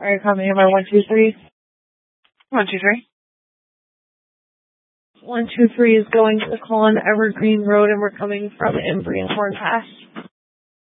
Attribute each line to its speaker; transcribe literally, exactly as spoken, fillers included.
Speaker 1: Are you coming in by one two three?
Speaker 2: One, two, three.
Speaker 1: One two three is going to call on Evergreen Road, and we're coming from Embry and Horn Pass.